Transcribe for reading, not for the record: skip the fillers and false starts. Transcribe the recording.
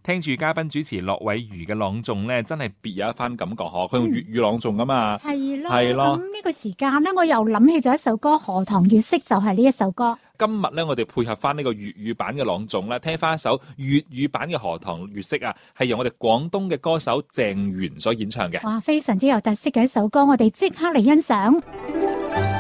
聽住嘉賓主持駱偉如嘅朗誦咧，真係別有一番感覺嗬。佢用粵語朗誦噶嘛， 係咯。 係咯。 咁呢個時間咧，我又諗起咗一首歌《荷塘月色》，就係呢一首歌。 今日咧，我哋配合翻呢個粵語版嘅朗誦咧，聽翻一首粵語版嘅《荷塘月色》啊，係由我哋廣東嘅歌手鄭源所演唱嘅。 哇，非常之有特色嘅一首歌，我哋即刻嚟欣賞。